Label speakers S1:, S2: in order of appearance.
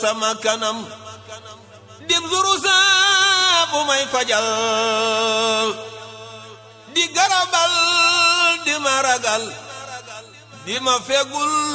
S1: sama kanam dim zurusa bu may fajal di garabal di ma ragal di ma fegul